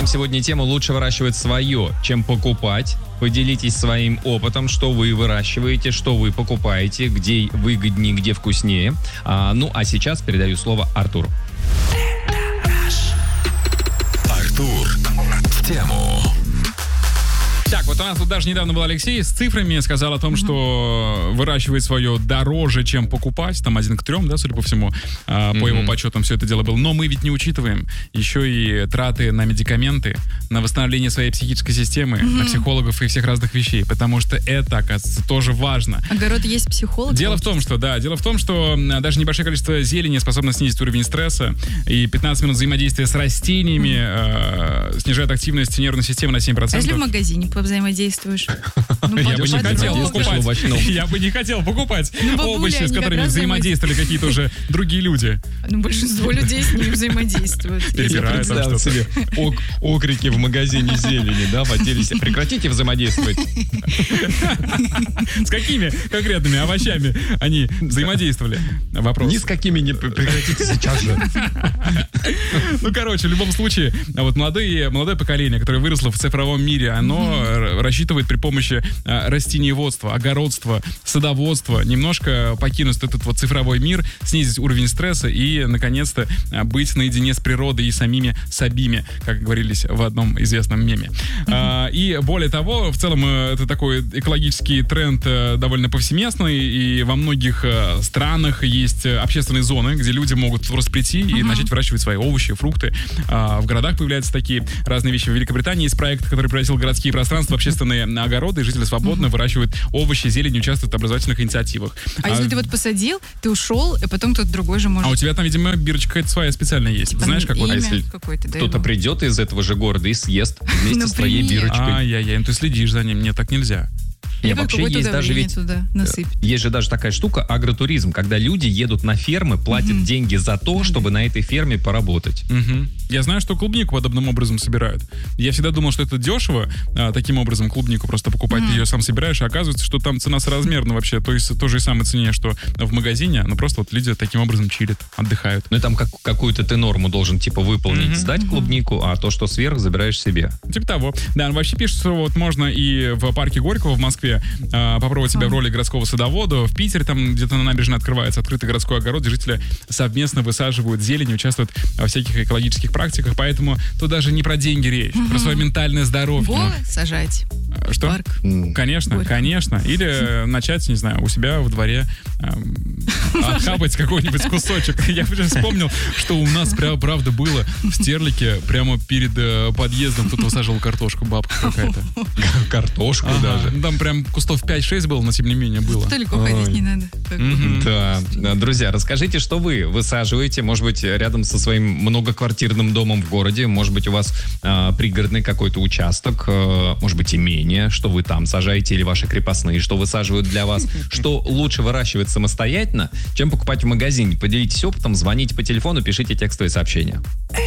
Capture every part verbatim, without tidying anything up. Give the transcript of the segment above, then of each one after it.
Обсуждаем сегодня тему «Лучше выращивать свое, чем покупать». Поделитесь своим опытом, что вы выращиваете, что вы покупаете, где выгоднее, где вкуснее. А, ну, а сейчас передаю слово Артуру. Артур в тему. Так, вот у нас тут даже недавно был Алексей с цифрами, сказал о том, что выращивает свое дороже, чем покупать, там один к трем, да, судя по всему, а, по mm-hmm. его подсчетам все это дело было. Но мы ведь не учитываем еще и траты на медикаменты, на восстановление своей психической системы, mm-hmm. на психологов и всех разных вещей, потому что это, оказывается, тоже важно. Огород есть психолог? Дело в том, что, да, дело в том, что даже небольшое количество зелени способно снизить уровень стресса, и пятнадцать минут взаимодействия с растениями mm-hmm. э, снижает активность нервной системы на семь процентов. А если в магазине взаимодействуешь? Ну, я бы не хотел покупать. Я бы не хотел покупать овощи, с которыми взаимодействовали какие-то уже другие люди. Ну, большинство людей с ними взаимодействуют. Перебирают там что-то. Себе ок- окрики в магазине зелени, да, в отделе. Прекратите взаимодействовать. С какими конкретными овощами они взаимодействовали? Вопрос. Ни с какими не прекратите сейчас же. Ну, короче, в любом случае, вот молодые, молодое поколение, которое выросло в цифровом мире, оно рассчитывает при помощи а, растениеводства, огородства, садоводства немножко покинуть этот вот цифровой мир, снизить уровень стресса и, наконец-то, а, быть наедине с природой и самими собими, как говорились в одном известном меме. Mm-hmm. А, и более того, в целом, это такой экологический тренд а, довольно повсеместный, и во многих а, странах есть общественные зоны, где люди могут просто прийти mm-hmm. и начать выращивать свои овощи, фрукты. А, в городах появляются такие разные вещи. В Великобритании есть проект, который превратил городские пространства в общественные огороды, и жители свободно mm-hmm. выращивают овощи, зелень, участвуют в образовательных инициативах. А, а если ты вот посадил, ты ушел, и потом кто-то другой же может... А у тебя там, видимо, бирочка какая-то своя специальная есть. Типа знаешь, как вот... А если кто-то придет из этого же города и съест вместе с твоей бирочкой? Ай-яй-яй, ну ты следишь за ним, нет, так нельзя. Нет, вообще есть даже ведь туда насыпь. Есть же даже такая штука агротуризм, когда люди едут на фермы, платят mm-hmm. деньги за то, mm-hmm. чтобы на этой ферме поработать. Mm-hmm. Я знаю, что клубнику подобным образом собирают. Я всегда думал, что это дешево, а, таким образом клубнику просто покупать. Mm-hmm. Ты ее сам собираешь, а оказывается, что там цена соразмерна вообще. То есть той же самой цене, что в магазине, но просто вот люди таким образом чилят, отдыхают. Ну и там как, какую-то ты норму должен типа выполнить, mm-hmm. сдать клубнику, а то, что сверх, забираешь себе. Типа того. Да, вообще пишут, что вот можно и в парке Горького в Москве а, попробовать себя в роли городского садовода. В Питере там где-то на набережной открывается открытый городской огород, где жители совместно высаживают зелень, участвуют во всяких экологических практиках, поэтому тут даже не про деньги речь, mm-hmm. про свое ментальное здоровье. Во, сажать. Что? Парк. Конечно, Горько. конечно. Или начать, не знаю, у себя во дворе эм, отхапать какой-нибудь кусочек. Я уже вспомнил, что у нас прям, правда было в Стерлике прямо перед э, подъездом кто-то высаживал картошку, бабка какая-то. Картошку ага. даже. Ну, там прям кустов пять-шесть было, но тем не менее было. Далеко ходить не надо. Mm-hmm. Да. Друзья, расскажите, что вы высаживаете, может быть, рядом со своим многоквартирным домом в городе, может быть, у вас э, пригородный какой-то участок, э, может быть, имение, что вы там сажаете, или ваши крепостные, что высаживают для вас, что лучше выращивать самостоятельно, чем покупать в магазине. Поделитесь опытом, звоните по телефону, пишите текстовые сообщения.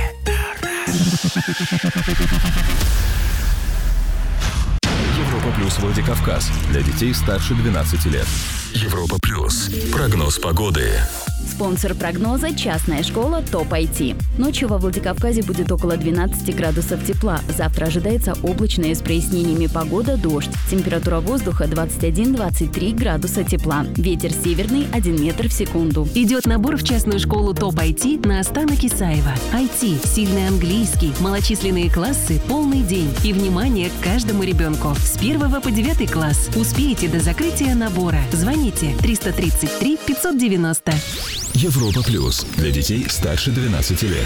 Европа плюс Владикавказ. Для детей старше двенадцати лет. Европа плюс. Прогноз погоды. Спонсор прогноза – частная школа ТОП ай ти. Ночью во Владикавказе будет около двенадцати градусов тепла. Завтра ожидается облачная с прояснениями погода, дождь. Температура воздуха двадцать один - двадцать три градуса тепла. Ветер северный один метр в секунду. Идет набор в частную школу ТОП ай ти на Останок Исаева. ай ти, сильный английский, малочисленные классы, полный день. И внимание к каждому ребенку. С первого по девятый класс. Успеете до закрытия набора. Звоните триста тридцать три пятьсот девяносто. Европа плюс. Для детей старше двенадцати лет.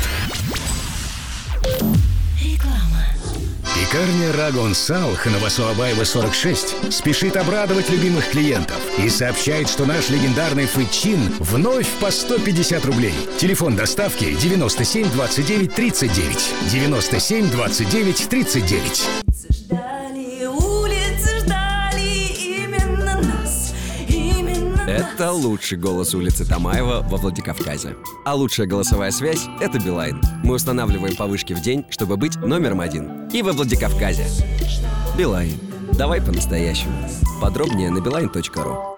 Реклама. Пекарня Рагон Салх на Васуабаева сорок шесть спешит обрадовать любимых клиентов и сообщает, что наш легендарный фычин вновь по сто пятьдесят рублей. Телефон доставки девяносто семь двадцать девять тридцать девять. девяносто семь двадцать девять тридцать девять. Это лучший голос улицы Тамаева во Владикавказе. А лучшая голосовая связь — это Билайн. Мы устанавливаем повышки в день, чтобы быть номером один. И во Владикавказе. Билайн. Давай по-настоящему. Подробнее на билайн точка ру.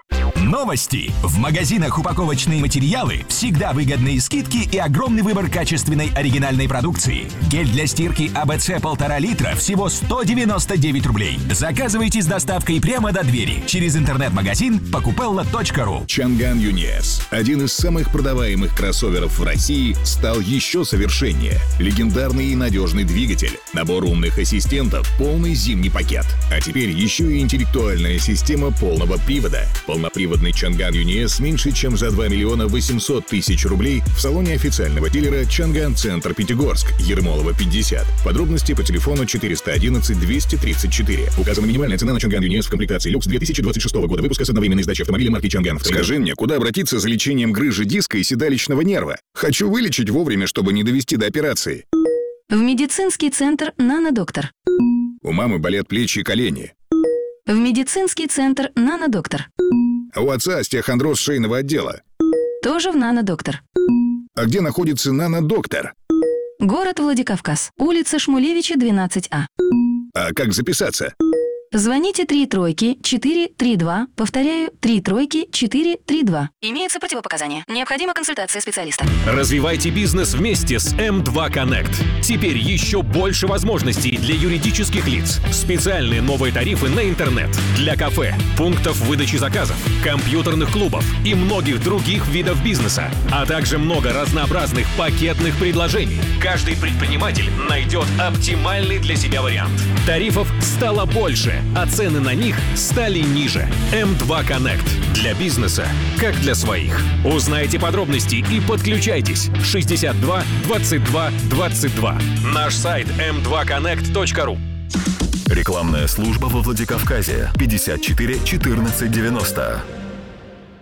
Новости. В магазинах упаковочные материалы всегда выгодные скидки и огромный выбор качественной оригинальной продукции. Гель для стирки АБЦ полтора литра всего сто девяносто девять рублей. Заказывайте с доставкой прямо до двери через интернет-магазин покупелла точка ру. Чанган Юниес, один из самых продаваемых кроссоверов в России, стал еще совершеннее. Легендарный и надежный двигатель, набор умных ассистентов, полный зимний пакет. А теперь еще и интеллектуальная система полного привода. Полноприводный Чанган Юниес меньше, чем за два миллиона восемьсот тысяч рублей в салоне официального дилера Чанган Центр Пятигорск, Ермолова пятьдесят. Подробности по телефону четыреста одиннадцать двести тридцать четыре. Указана минимальная цена на Чанган Юниес в комплектации люкс две тысячи двадцать шестого года выпуска с одновременной сдачей автомобиля марки Чанган. Скажи мне, куда обратиться за лечением грыжи диска и седалищного нерва? Хочу вылечить вовремя, чтобы не довести до операции. В медицинский центр «Нанодоктор». У мамы болят плечи и колени. В медицинский центр «Нанодоктор». А у отца остеохондроз шейного отдела. Тоже в «Нанодоктор». А где находится «Нанодоктор»? Город Владикавказ. Улица Шмулевича, двенадцать А. А как записаться? Звоните три тройки четыре три два. Повторяю, три тройки четыре три два. Имеются противопоказания. Необходима консультация специалиста. Развивайте бизнес вместе с эм два Connect. Теперь еще больше возможностей для юридических лиц. Специальные новые тарифы на интернет, для кафе, пунктов выдачи заказов, компьютерных клубов и многих других видов бизнеса. А также много разнообразных пакетных предложений. Каждый предприниматель найдет оптимальный для себя вариант. Тарифов стало больше, а цены на них стали ниже. эм два Connect. Для бизнеса, как для своих. Узнайте подробности и подключайтесь. шестьдесят два двадцать два двадцать два. Наш сайт эм два коннект точка ру. Рекламная служба во Владикавказе. пятьдесят четыре четырнадцать девяносто.